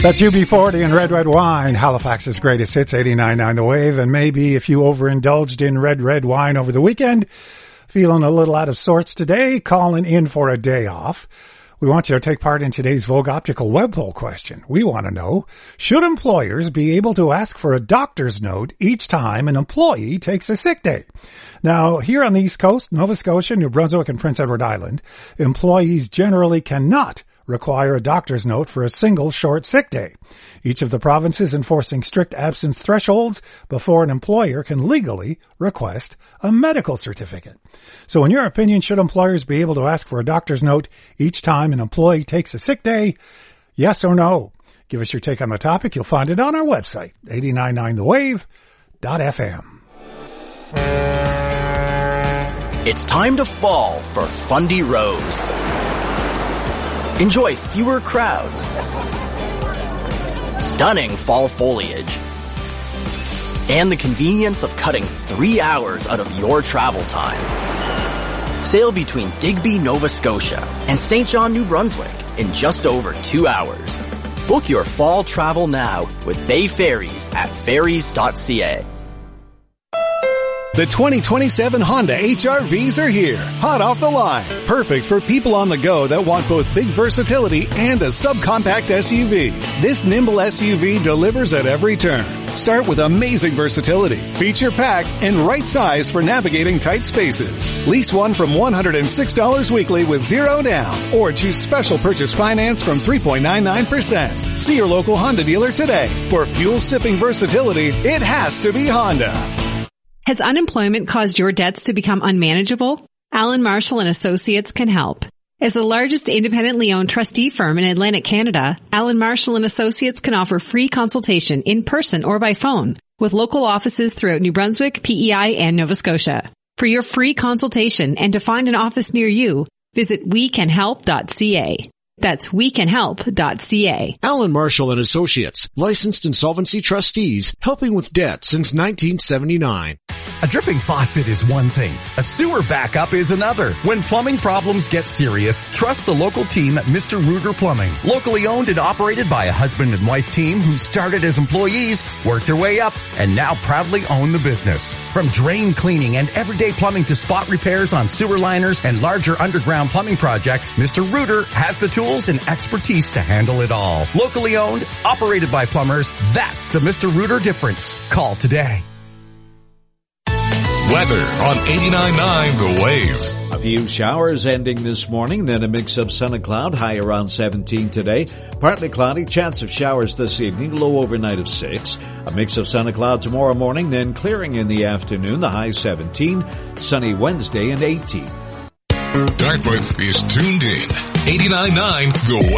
That's UB40 and Red Red Wine, Halifax's greatest hits, 89.9 The Wave. And maybe if you overindulged in red wine over the weekend, feeling a little out of sorts today, calling in for a day off, we want you to take part in today's Vogue Optical web poll question. We want to know, should employers be able to ask for a doctor's note each time an employee takes a sick day? Now, here on the East Coast, Nova Scotia, New Brunswick, and Prince Edward Island, employees generally cannot require a doctor's note for a single short sick day. Each of the provinces enforcing strict absence thresholds before an employer can legally request a medical certificate. So in your opinion, should employers be able to ask for a doctor's note each time an employee takes a sick day? Yes or no? Give us your take on the topic. You'll find it on our website, 899thewave.fm. It's time to fall for Fundy Rose. Enjoy fewer crowds, stunning fall foliage, and the convenience of cutting 3 hours out of your travel time. Sail between Digby, Nova Scotia and St. John, New Brunswick in just over 2 hours. Book your fall travel now with Bay Ferries at ferries.ca. The 2027 Honda HR-Vs are here, hot off the line. Perfect for people on the go that want both big versatility and a subcompact SUV. This nimble SUV delivers at every turn. Start with amazing versatility, feature-packed, and right-sized for navigating tight spaces. Lease one from $106 weekly with zero down, or choose special purchase finance from 3.99%. See your local Honda dealer today. For fuel-sipping versatility, it has to be Honda. Has unemployment caused your debts to become unmanageable? Allen Marshall & Associates can help. As the largest independently owned trustee firm in Atlantic Canada, Allen Marshall & Associates can offer free consultation in person or by phone with local offices throughout New Brunswick, PEI, and Nova Scotia. For your free consultation and to find an office near you, visit wecanhelp.ca. That's wecanhelp.ca. Allen Marshall & Associates, licensed insolvency trustees, helping with debt since 1979. A dripping faucet is one thing. A sewer backup is another. When plumbing problems get serious, trust the local team at Mr. Ruger Plumbing. Locally owned and operated by a husband and wife team who started as employees, worked their way up, and now proudly own the business. From drain cleaning and everyday plumbing to spot repairs on sewer liners and larger underground plumbing projects, Mr. Ruger has the tools and expertise to handle it all. Locally owned, operated by plumbers, that's the Mr. Ruder difference. Call today. Weather on 89.9 The Wave. A few showers ending this morning, then a mix of sun and cloud, high around 17 today. Partly cloudy, chance of showers this evening, low overnight of 6. A mix of sun and cloud tomorrow morning, then clearing in the afternoon, the high 17. Sunny Wednesday and 18. Dartmouth is tuned in. 89.9 The Wave.